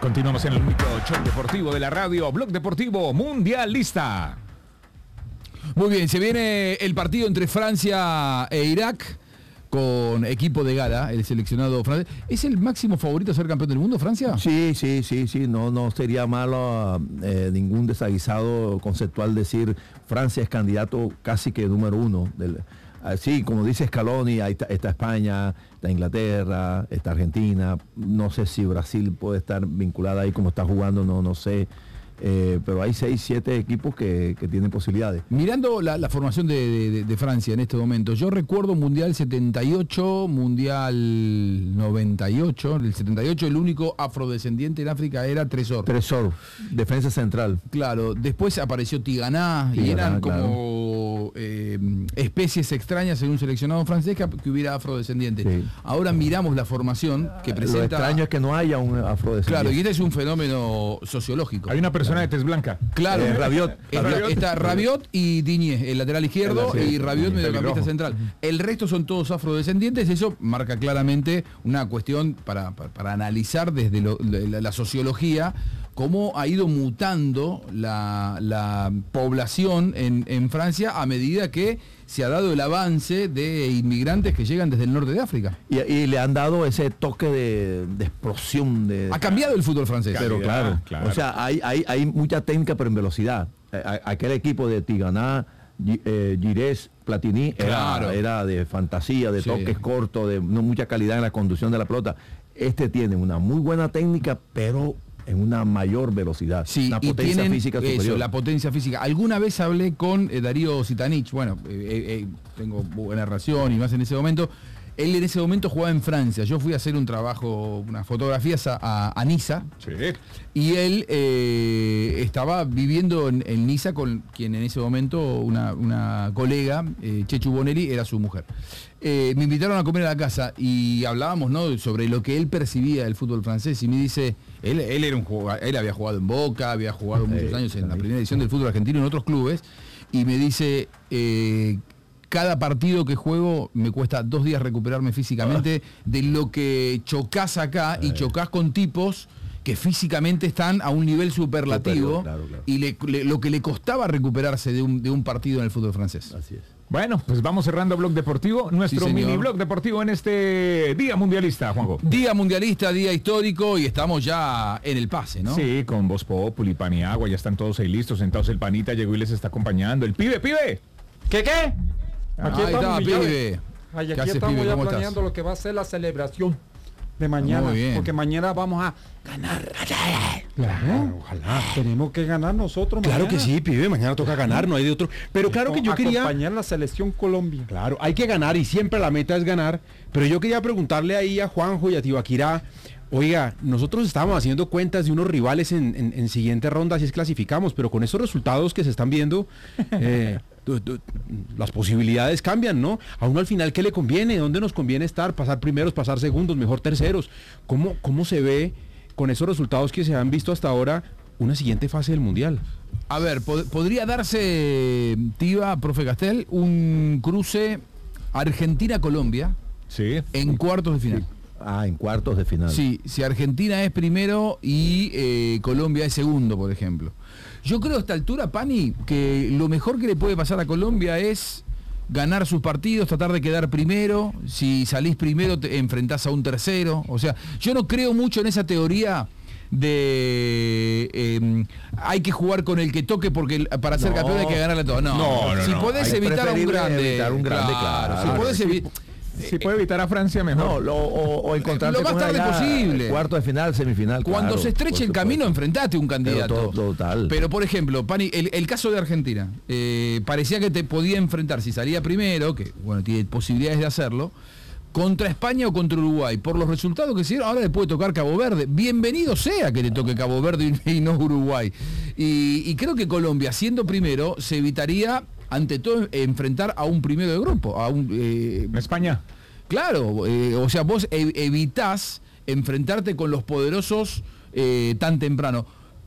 Continuamos en el único show deportivo de la radio, Blog Deportivo Mundialista. Muy bien, se viene el partido entre Francia e Irak con equipo de gala, el seleccionado francés. ¿Es el máximo favorito a ser campeón del mundo, Francia? Sí, no sería malo ningún desaguisado conceptual decir Francia es candidato casi que número uno. Sí, como dice Scaloni, ahí está España, está Inglaterra, está Argentina, no sé si Brasil puede estar vinculada ahí como está jugando, no sé. Pero hay 6, 7 equipos que tienen posibilidades. Mirando la formación de Francia en este momento, yo recuerdo Mundial 78, Mundial 98, el 78 el único afrodescendiente en África era Tresor, defensa central. Claro, después apareció Tigana y eran como especies extrañas en un seleccionado francés que hubiera afrodescendiente. Sí. Ahora miramos la formación que presenta... Lo extraño es que no haya un afrodescendiente. Claro, y este es un fenómeno sociológico. Hay una persona de tez blanca. Claro, Rabiot. Está Rabiot y Digne, el lateral izquierdo, y Rabiot mediocampista central. El resto son todos afrodescendientes, eso marca claramente una cuestión para analizar desde la sociología cómo ha ido mutando la población en Francia a medida que se ha dado el avance de inmigrantes que llegan desde el norte de África. Y le han dado ese toque de explosión. Ha cambiado el fútbol francés. Pero claro. O sea, hay mucha técnica, pero en velocidad. Aquel equipo de Tigana, Girés, Platini, era de fantasía, de toques cortos, de no mucha calidad en la conducción de la pelota. Este tiene una muy buena técnica, pero en una mayor velocidad, una potencia física superior. Eso, la potencia física. Alguna vez hablé con Darío Zitanich, bueno, tengo buena relación y más en ese momento. Él en ese momento jugaba en Francia. Yo fui a hacer un trabajo, unas fotografías a Niza. Sí. Y él estaba viviendo en Niza con quien en ese momento, una colega, Chechu Bonelli, era su mujer. Me invitaron a comer a la casa y hablábamos, ¿no?, sobre lo que él percibía del fútbol francés. Y me dice, él era un jugador, él había jugado en Boca, había jugado muchos años en la primera edición del fútbol argentino en otros clubes. Y me dice... cada partido que juego me cuesta 2 días recuperarme físicamente de lo que chocás acá y chocás con tipos que físicamente están a un nivel superlativo, claro. Y lo que le costaba recuperarse de un partido en el fútbol francés. Así es. Bueno, pues vamos cerrando Blog Deportivo, nuestro mini Blog Deportivo en este Día Mundialista, Juanjo. Día Mundialista, día histórico, y estamos ya en el pase, ¿no? Sí, con Voz Populi, Pan y Agua, ya están todos ahí listos, sentados. El Panita llegó y les está acompañando. El pibe. ¿Qué? Aquí estamos, pibe. Aquí estamos ya planeando lo que va a ser la celebración de mañana. Porque mañana vamos a ganar. Claro, ojalá. Tenemos que ganar nosotros mañana. Claro que sí, pibe, mañana toca ganar, no hay de otro. Pero claro que yo quería acompañar la selección Colombia. Claro, hay que ganar y siempre la meta es ganar. Pero yo quería preguntarle ahí a Juanjo y a Tibaquirá, oiga, nosotros estábamos haciendo cuentas de unos rivales en siguiente ronda, si es clasificamos, pero con esos resultados que se están viendo, las posibilidades cambian, ¿no? A uno al final, ¿qué le conviene? ¿Dónde nos conviene estar? ¿Pasar primeros, pasar segundos, mejor terceros? ¿Cómo se ve con esos resultados que se han visto hasta ahora una siguiente fase del Mundial? A ver, podría darse, Tiba, profe Castel, un cruce Argentina-Colombia en cuartos de final. En cuartos de final. Sí, si Argentina es primero y Colombia es segundo, por ejemplo. Yo creo a esta altura, Pani, que lo mejor que le puede pasar a Colombia es ganar sus partidos, tratar de quedar primero. Si salís primero, te enfrentás a un tercero. O sea, yo no creo mucho en esa teoría de hay que jugar con el que toque porque para ser campeón hay que ganarle todo. No. Si podés evitar a un grande. Claro. Si podés evitar... Si puede evitar a Francia, mejor. O encontrarte lo más tarde posible. Cuarto de final, semifinal. Cuando se estreche el camino, enfrentate a un candidato. Total. Pero por ejemplo, Pani, el caso de Argentina, parecía que te podía enfrentar si salía primero, que bueno, tiene posibilidades de hacerlo, contra España o contra Uruguay. Por los resultados que se dieron, ahora le puede tocar Cabo Verde. Bienvenido sea que le toque Cabo Verde y no Uruguay. Y creo que Colombia, siendo primero, se evitaría ante todo enfrentar a un primero de grupo, a un España. Claro, o sea, vos evitás enfrentarte con los poderosos tan temprano.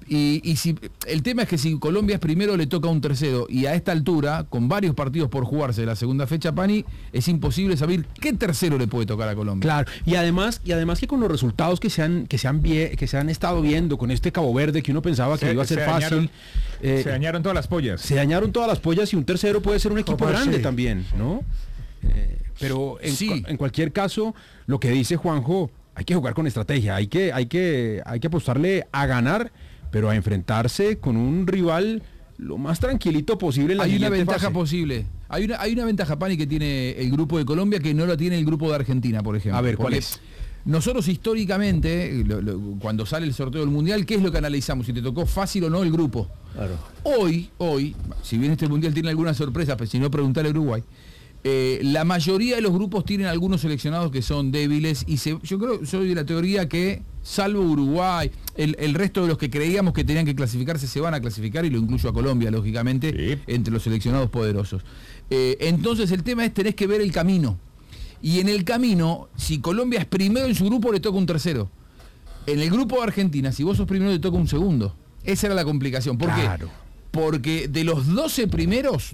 Y si el tema es que si Colombia es primero, le toca un tercero. Y a esta altura, con varios partidos por jugarse de la segunda fecha, Pani, es imposible saber qué tercero le puede tocar a Colombia. Claro, y además que con los resultados que se han estado viendo con este Cabo Verde, que uno pensaba que iba a ser fácil. Se dañaron todas las pollas. Se dañaron todas las pollas y un tercero puede ser un equipo grande también, ¿no? Pero en cualquier caso, lo que dice Juanjo, hay que jugar con estrategia, hay que apostarle a ganar, pero a enfrentarse con un rival lo más tranquilito posible en la siguiente fase. Hay una ventaja fase. Posible. Hay una ventaja, Pani, que tiene el grupo de Colombia que no la tiene el grupo de Argentina, por ejemplo. A ver, ¿cuál es? Nosotros históricamente, cuando sale el sorteo del Mundial, ¿qué es lo que analizamos? Si te tocó fácil o no el grupo. Claro. Hoy, si bien este Mundial tiene alguna sorpresa, pues si no preguntarle a Uruguay, la mayoría de los grupos tienen algunos seleccionados que son débiles y yo creo, soy de la teoría que, salvo Uruguay, el resto de los que creíamos que tenían que clasificarse se van a clasificar, y lo incluyo a Colombia, lógicamente, entre los seleccionados poderosos. Entonces el tema es, tenés que ver el camino. Y en el camino, si Colombia es primero en su grupo, le toca un tercero. En el grupo de Argentina, si vos sos primero, le toca un segundo. Esa era la complicación. ¿Por qué? Porque de los 12 primeros,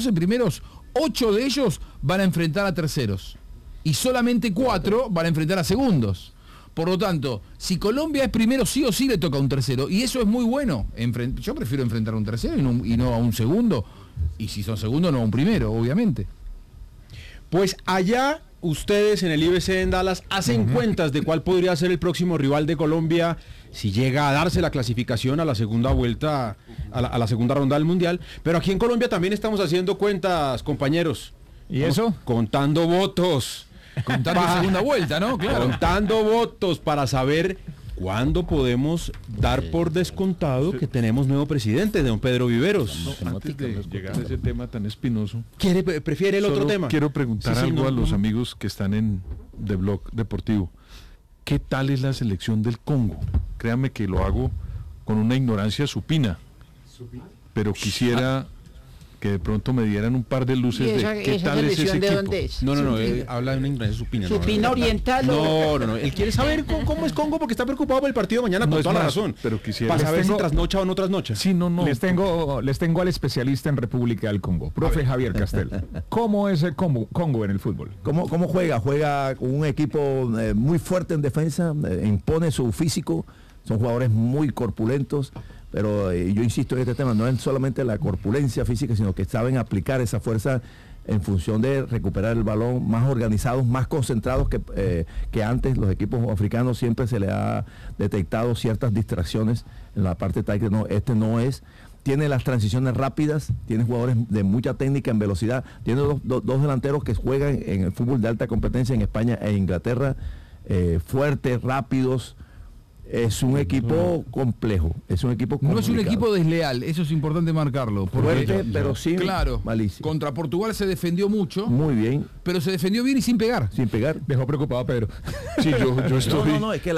8 de ellos van a enfrentar a terceros. Y solamente 4 van a enfrentar a segundos. Por lo tanto, si Colombia es primero, sí o sí le toca un tercero. Y eso es muy bueno. Yo prefiero enfrentar a un tercero y no a un segundo. Y si son segundos, no a un primero, obviamente. Pues allá ustedes en el IBC en Dallas hacen cuentas de cuál podría ser el próximo rival de Colombia si llega a darse la clasificación a la segunda vuelta, a la segunda ronda del Mundial. Pero aquí en Colombia también estamos haciendo cuentas, compañeros. ¿Y eso? Contando votos. Contando segunda vuelta, ¿no? Claro. Contando votos para saber cuándo podemos dar por descontado que tenemos nuevo presidente, don Pedro Viveros. Antes de llegar a ese tema tan espinoso, ¿Prefiere el otro tema? Quiero preguntar algo a los amigos que están de Blog Deportivo. ¿Qué tal es la selección del Congo? Créanme que lo hago con una ignorancia supina, pero quisiera que de pronto me dieran un par de luces de qué tal es ese equipo. No, él habla de una ignorancia supina. Supina oriental. No, él quiere saber cómo es Congo porque está preocupado por el partido de mañana, con toda la razón. Pero quisiera para saber si trasnocha o no trasnocha. Sí, no. Les tengo al especialista en República del Congo, profe Javier Castel. ¿Cómo es el Congo en el fútbol? ¿Cómo juega? Juega con un equipo muy fuerte en defensa, impone su físico, son jugadores muy corpulentos. Pero yo insisto en este tema, no es solamente la corpulencia física, sino que saben aplicar esa fuerza en función de recuperar el balón, más organizados, más concentrados que antes. Los equipos africanos siempre se le ha detectado ciertas distracciones en la parte táctica. No, este no es. Tiene las transiciones rápidas, tiene jugadores de mucha técnica en velocidad, tiene dos delanteros que juegan en el fútbol de alta competencia en España e Inglaterra, fuertes, rápidos. Es un equipo complejo, es un equipo complicado. No es un equipo desleal, eso es importante marcarlo. Fuerte, pero sí, claro, malísimo. Contra Portugal se defendió mucho. Muy bien. Pero se defendió bien y sin pegar. Sin pegar. Dejó preocupado a Pedro. Sí, yo estoy... No, es que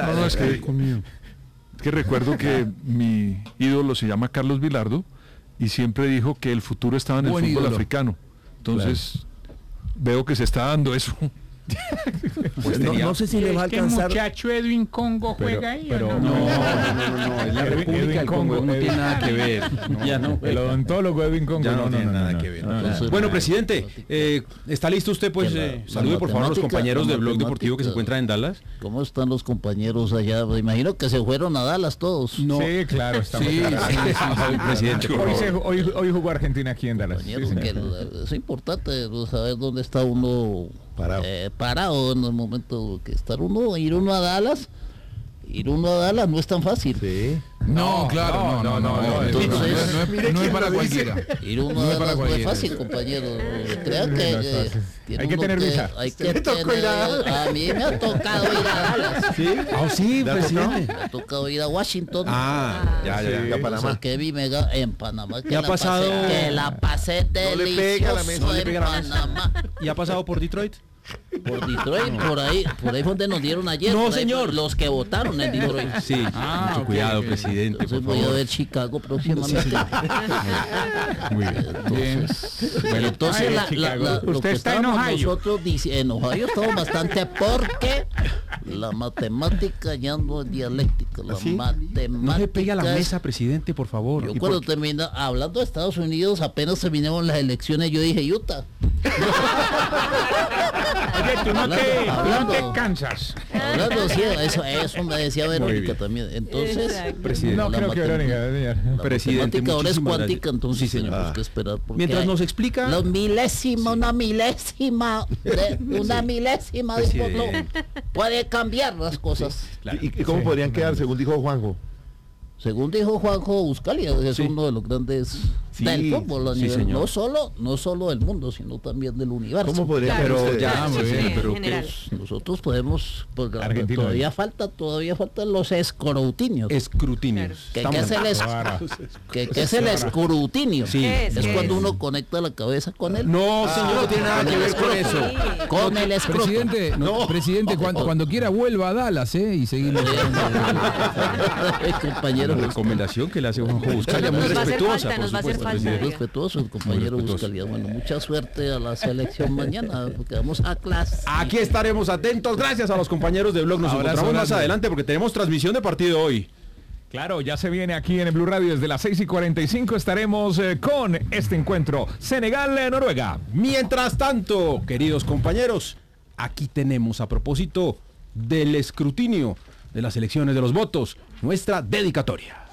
es que recuerdo que mi ídolo se llama Carlos Vilardo y siempre dijo que el futuro estaba en el fútbol africano. Entonces, veo que se está dando eso. Pues no sé si le va a alcanzar. Muchacho Edwin Congo juega ahí. No, es la República del Congo, no tiene nada que ver. El odontólogo Edwin Congo ya no tiene nada que ver. Bueno, presidente, ¿está listo usted? Pues salude por favor a los compañeros del Blog Deportivo que se encuentran en Dallas. ¿Cómo están los compañeros allá? Me imagino que se fueron a Dallas todos. No. Sí, claro, estamos. Sí, presidente. Hoy jugó Argentina aquí en Dallas. Es importante saber dónde está uno parado en el momento que estar ir uno a Dallas no es tan fácil. Sí. No, claro, no. Entonces, no es para cualquiera. Ir uno a Dallas no es fácil, compañero. Crean que hay que tener visa. A mí me ha tocado ir a Dallas. ¿Sí? Sí, presidente. Me ha tocado ir a Washington. Ya, Panamá. Que vi en Panamá. ¿Qué ha pasado? Que la pasé delicioso en Panamá. ¿Y ha pasado por Detroit? Por Detroit, por ahí fue donde nos dieron ayer. No, señor. Los que votaron en Detroit. Sí, mucho cuidado, presidente. Entonces voy a ver Chicago próximamente. Muy bien. Entonces, usted está en Ohio. Nosotros en Ohio estamos bastante porque la matemática ya no es dialéctica. La matemática. No le pegue a la mesa, presidente, por favor. Yo cuando termina hablando de Estados Unidos, apenas terminaron las elecciones, yo dije Utah. Oye, tú no te cansas. Hablando, sí, eso me decía Verónica también. Entonces, presidente, no creo que Verónica. Presidente, matemática ahora es cuántica, gracias. entonces sí, señor. tenemos que esperar. Mientras nos explica... una milésima puede cambiar las cosas. Claro. ¿Y cómo podrían quedar, según dijo Juanjo? Según dijo Juanjo Buscalia, es uno de los grandes del fútbol a nivel, no solo del mundo, sino también del universo. ¿Cómo podría? Pero usted? ya, muy bien, pero nosotros podemos, porque Argentina. todavía faltan los escrutinios. escrutinios. ¿Qué es el escrutinio? Sí. Es cuando uno conecta la cabeza con él. No, señor, no tiene nada que ver con eso. Con el escroto. Presidente, cuando quiera vuelva a Dallas, y seguimos. Compañero, La recomendación que le hace Juanjo Buscalia, muy Nos va a hacer respetuosa, falta, por nos va a hacer supuesto. falta. muy respetuoso el compañero Buscalia. Bueno, mucha suerte a la selección mañana, porque vamos a clase. Aquí estaremos atentos. Gracias a los compañeros de Blog. Nos encontramos más adelante porque tenemos transmisión de partido hoy. Claro, ya se viene aquí en el Blue Radio desde las 6:45. Estaremos con este encuentro Senegal-Noruega. Mientras tanto, queridos compañeros, aquí tenemos, a propósito del escrutinio de las elecciones de los votos, nuestra dedicatoria.